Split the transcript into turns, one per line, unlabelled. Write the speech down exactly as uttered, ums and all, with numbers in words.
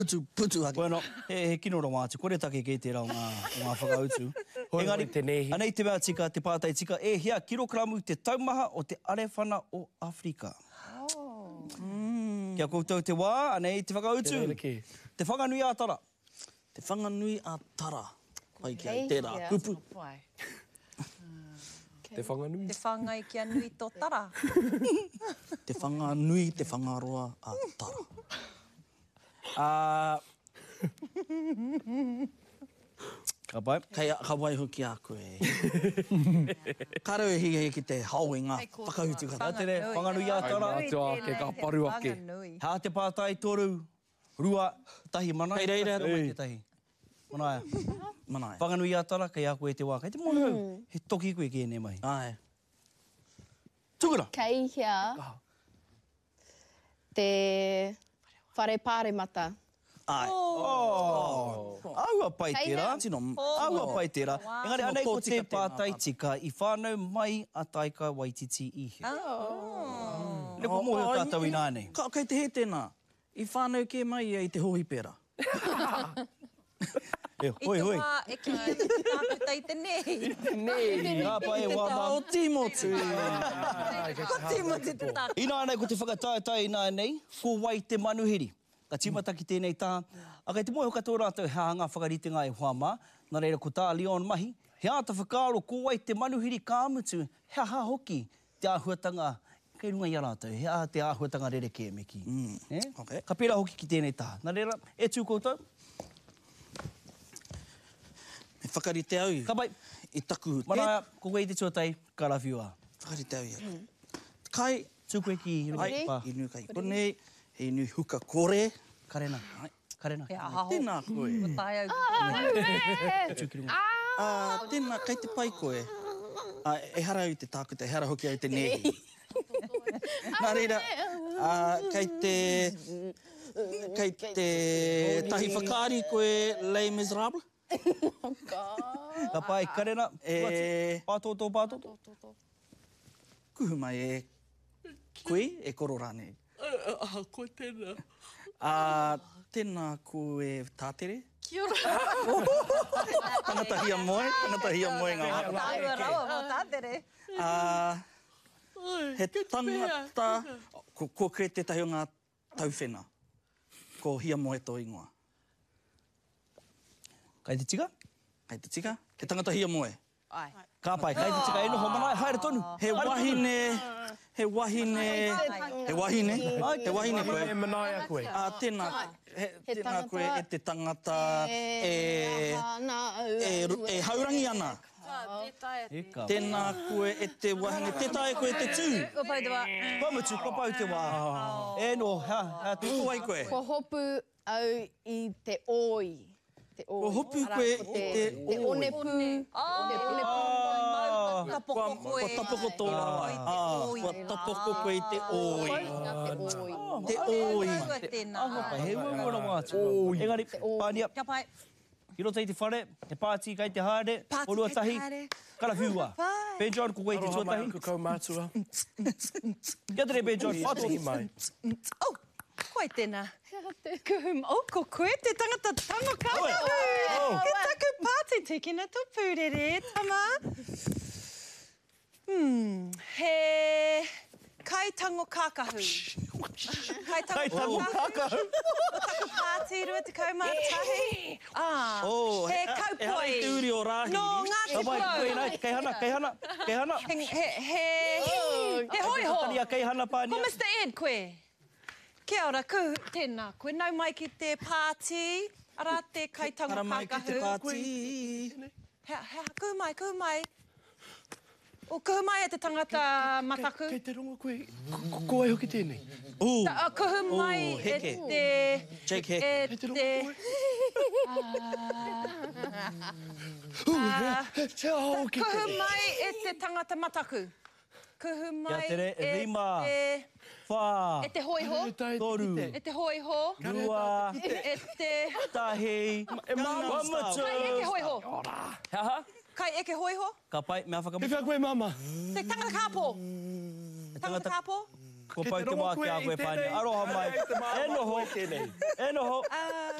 Putu, putu hake.
Bueno, he, he kinora wātu, kore take kei te rao ngā, ngā whakautu.
Engari,
anei te mea tika, te pātai tika, e hea kilogramu te taumaha o te arewhana o Afrika.
Oh.
Mm. Kia koutou te wā, anei te whakautu. Te whanganui a tara.
Te whanganui a tara. Pai ki ai,
Hey,
tērā,
yeah.
pupu.
Te whanganui.
Te whangai kia nui tō tara.
Te whanganui, te whangaroa a tara.
Uh, ka pai.
Kei ka wai hoki a koe. Ka rau e higa ki te haue ngā whakautu ka.
Nā tere, whanganui a tara.
Atua ake, ka paru ake.
Hā te pātai toru, rua, tahi mana.
Kei reira.
Mai te tahi. Manaia.
Manaia.
Whanganui a tara, kei a koe te wā. Kei te mono, he toki koe ki ene mai.
Ai.
Tugura.
Kei hea te whare pāre mata.
Ai.
Oh. Aua pai
Kei
tērā.
hea.
Tino,
Aua pai tērā. Engari, anei ko te
Tōtika tēnā
pātai
pātai.
tika, i whānau mai a taika Waititi i he.
Oh.
Ne ko mohe o tātou i nānei.
Ka, kei te he tēnā. I whānau ke mai i te hohi pēra.
E,
I
hoi,
te
hoi.
wā, e ki e te tāputa i te nei.
Ngā pai e wā
O
man.
Timoti.
Ko Timoti te tāputa.
I nānei ko te whakataetai i nānei, ko wai te manuhiri. Ka timata ki tēnei tā. A kei te moe hoka tō rātou hea ngā whakaritenga e Huama, nā reira ko tā Leon Mahi, he āta whakaaro ko wai te manuhiri kāmutu, hea ha hoki te āhuatanga, kei runga i a rātou, hea te āhuatanga rereke e meki.
Mm.
Eh?
Okay.
Ka pērā hoki ki tēnei tā. Nā reira, e tū koutou,
Me whakarite au.
ka pai,
I taku.
manaia, ko wei te tuatai, ka rawhiua.
Whakarite au ia. Kai.
Tū koe ki
Ai,
Ringa Pā.
inu kai konei. He inu huka kore.
Karena. Karena.
Hea haho.
Tēnā koe.
Ko tai au.
Tū ki runga.
Ah, tēnā, kei te pai koe. Ah, e hara au te tākuta, e hara hoki au te nehi. Nā reira, ah, kei te... Kei te tahi whakaari koe Les Miserables.
Ka pai, karena.
E-
Pātoto, pātoto.
Kuhu mai e koe, e koro rānei.
Ah, ko tēnā.
Ah, tēnā koe tātere.
Kia ora.
Tangata hia moe, tangata hia moe ngā hapa.
Tārua rawa mō tātere.
Ah, he tangata, ko, ko kre te tahi o ngā tauwhena, ko hia moe tō ingoa.
Kai te tika?
Kai te tika, he tangata hia moe.
Ai.
Ka pai, kai te tika e noho manaia, haere tonu.
He wahine, he wahine, he wahine, he wahine koe.
E manaia koe.
Ah, tēnā, he,
He
tēnā
tangata
koe e te tangata e,
hana au
e, e haurangi ana.
E ka.
Tēnā koe e te wahine, te tae koe te tū.
Ko pai te wā.
Pamutu, ka pau te wā. E no, ha, ha, tu.
Ko ai koe.
Ko hopu au i te oi. Te oi.
Ko hopu
Ara,
koe
ko
i te
Te
oi.
one pū.
Oh,
Ah.
tapoko
Ko
koe.
tapoko tō rā. Ah, ko tapoko koe i te oi.
Ngā te oi.
Te oi.
Koe tēnā.
Aha pai, he ura wātu. Engari, pānia,
Kia pai.
ki rota i te whare, te pāti kai te haere,
Pāti
orua
kai te
tahi,
haere.
kara whiua.
Pai.
Ben John, ko koe i te
Aroha mai
tuatahi.
aku kau mātua.
Kia tere Ben John, whātu.
Tehi mai.
Oh, koe tēnā. Kuhum, oh, ko koe te tangata tango kākahu. Ke taku pāti tikina tō pūrere, tama. Hmm, he kai tango kākahu. Kai
Kai tango kākahu.
Taku pāti rua te kaumātahi. Ah,
Oh,
he
e- e
kaupoi.
hara i te uri o rāhiri.
No, ngā
Ka
te
pai, koe
pau.
nai, kei hana, kei hana, kei hana.
He, he, he, he hoiho.
Tania, kei hana
Ko
pānia.
Mister Ed, koe. Kia ora, ku, tēnā, koe nau mai ki te pāti, ara te kaitango
Hara mai ki te
kākahu.
pāti.
Hea, hea, ku mai, ku mai. O kuhu mai e te tangata mataku.
Kei te rongo koe. Ko- ko- Ko ai hoki tēnei.
Ooh,
Ta, uh, kuhu mai
Oh,
e
heke.
te...
Jake Heck.
E
Kei te rongo
te...
koe.
Ah,
Te ao ki
kuhu
te.
mai e te tangata mataku. Kuhu mai
tere,
e
rima.
te...
Whā,
E te hoiho.
E tai
Toru.
te-
E te hoiho.
rua,
E te...
tahi,
E mama.
Mamutu.
Kai eke hoiho.
Haha,
Kai eke hoiho.
ka pai, mea
He
whakamutu.
whea koe mama.
Te tangata kāpō. Tangata kāpō.
Ko pau te mā ki a koe whānei. Aroha mai. E noho. E noho.